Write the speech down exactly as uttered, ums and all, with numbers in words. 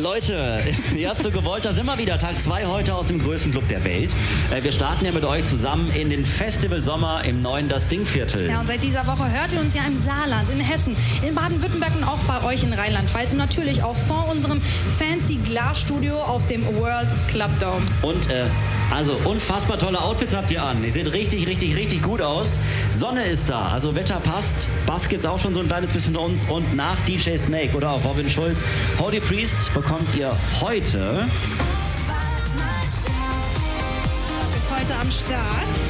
Leute, ihr habt so gewollt, da sind wir wieder. Tag zwei heute aus dem größten Club der Welt. Wir starten ja mit euch zusammen in den Festival Sommer im neuen Das Ding-Viertel. Ja, und seit dieser Woche hört ihr uns ja im Saarland, in Hessen, in Baden-Württemberg und auch bei euch in Rheinland-Pfalz und natürlich auch vor unserem fancy Glasstudio auf dem World Club Dome. Und äh, also unfassbar tolle Outfits habt ihr an. Ihr seht richtig, richtig, richtig gut aus. Sonne ist da, also Wetter passt. Bass gibt's auch schon so ein kleines bisschen von uns. Und nach D J Snake oder auch Robin Schulz, Holy Priest bekommt ihr heute... Ist heute am Start.